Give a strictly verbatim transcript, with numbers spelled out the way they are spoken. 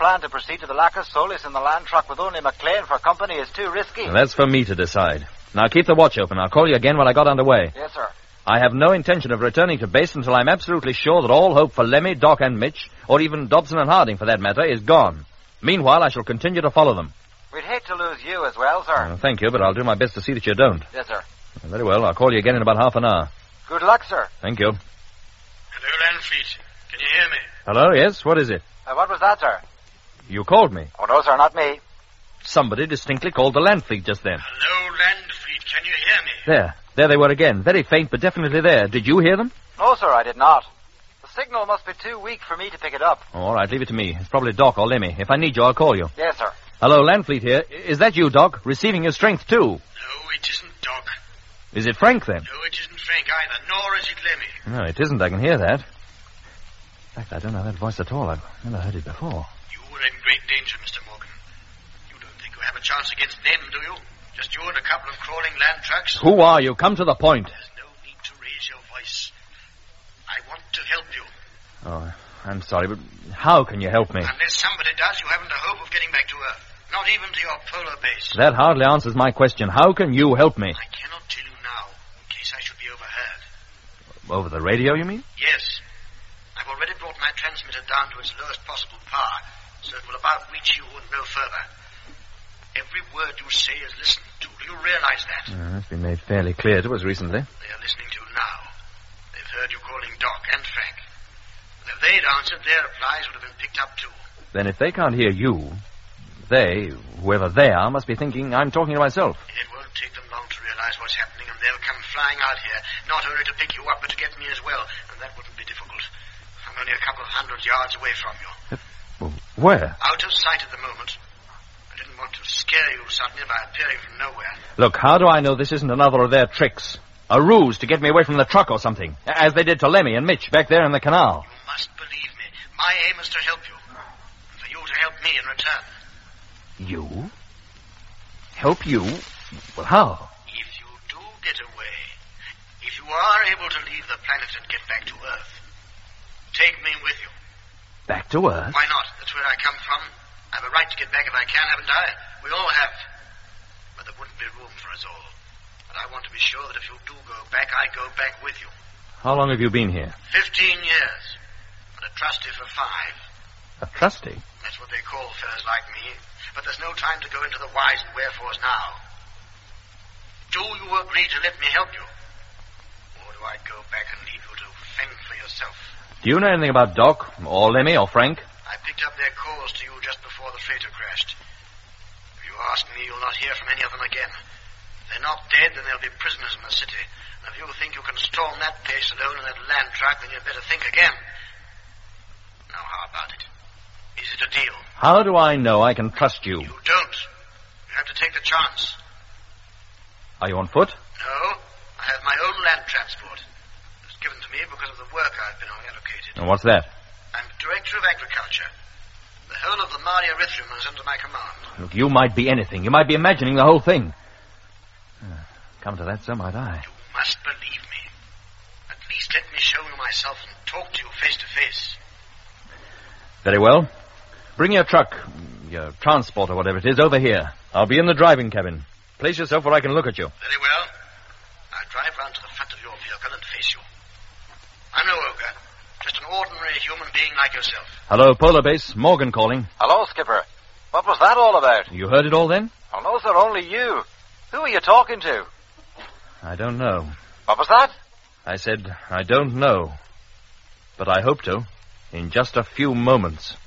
plan to proceed to the Lacus Solis in the land truck with only McLean for company is too risky. And that's for me to decide. Now keep the watch open. I'll call you again when I got underway. Yes, sir. I have no intention of returning to base until I'm absolutely sure that all hope for Lemmy, Doc, and Mitch, or even Dobson and Harding for that matter, is gone. Meanwhile, I shall continue to follow them. We'd hate to lose you as well, sir. Uh, thank you, but I'll do my best to see that you don't. Yes, sir. Very well. I'll call you again in about half an hour. Good luck, sir. Thank you. Hello, Landfleet. Can you hear me? Hello, yes? What is it? Uh, what was that, sir? You called me. Oh, no, sir, not me. Somebody distinctly called the Landfleet just then. Hello, Landfleet. Can you hear me? There. There they were again. Very faint, but definitely there. Did you hear them? No, sir, I did not. The signal must be too weak for me to pick it up. Oh, all right, leave it to me. It's probably Doc or Lemmy. If I need you, I'll call you. Yes, sir. Hello, Landfleet here. Is that you, Doc, receiving your strength, too? No, it isn't Doc. Is it Frank, then? No, it isn't Frank either, nor is it Lemmy. No, it isn't. I can hear that. In fact, I don't know that voice at all. I've never heard it before. You were in great danger, Mister Morgan. You don't think you have a chance against them, do you? Just you and a couple of crawling land trucks? Who are you? Come to the point. There's no need to raise your voice. I want to help you. Oh, I'm sorry, but how can you help me? Unless somebody does, you haven't a hope of getting back to Earth. Not even to your polar base. That hardly answers my question. How can you help me? I cannot tell you now, in case I should be overheard. Over the radio, you mean? Yes. I've already brought my transmitter down to its lowest possible power, so it will about reach you and no further. Every word you say is listened to. Do you realize that? Uh, that's been made fairly clear to us recently. They are listening to you now. They've heard you calling Doc and Frank. And if they'd answered, their replies would have been picked up too. Then if they can't hear you, they, whoever they are, must be thinking I'm talking to myself. It won't take them long to realize what's happening, and they'll come flying out here, not only to pick you up, but to get me as well. And that wouldn't be difficult. I'm only a couple of hundred yards away from you. Well, where? Out of sight at the moment. I didn't want to scare you suddenly by appearing from nowhere. Look, how do I know this isn't another of their tricks? A ruse to get me away from the truck or something, as they did to Lemmy and Mitch back there in the canal. You must believe me. My aim is to help you. And for you to help me in return. You? Help you? Well, how? If you do get away, if you are able to leave the planet and get back to Earth, take me with you. Back to Earth? Why not? That's where I come from. I have a right to get back if I can, haven't I? We all have. But there wouldn't be room for us all. But I want to be sure that if you do go back, I go back with you. How long have you been here? Fifteen years. And a trustee for five. A trustee? That's what they call fellas like me. But there's no time to go into the whys and wherefores now. Do you agree to let me help you? Or do I go back and leave you to fend for yourself? Do you know anything about Doc, or Lemmy, or Frank? I picked up their calls to you just before the freighter crashed. If you ask me, you'll not hear from any of them again. If they're not dead, then they'll be prisoners in the city. And if you think you can storm that place alone in that land truck, then you'd better think again. Now, how about it? Is it a deal? How do I know I can trust you? You don't. You have to take the chance. Are you on foot? No, I have my own land transport. It was given to me because of the work I've been allocated. And what's that? I'm Director of Agriculture. The whole of the Mari Erythrium is under my command. Look, you might be anything. You might be imagining the whole thing. Uh, come to that, so might I. You must believe me. At least let me show you myself and talk to you face to face. Very well. Bring your truck, your transport or whatever it is, over here. I'll be in the driving cabin. Place yourself where I can look at you. Very well. I'll drive round to the front of your vehicle and face you. I'm no ogre. Just an ordinary human being like yourself. Hello, Polar Base. Morgan calling. Hello, Skipper. What was that all about? You heard it all then? Oh, no, sir, only you. Who are you talking to? I don't know. What was that? I said, I don't know. But I hope to, in just a few moments.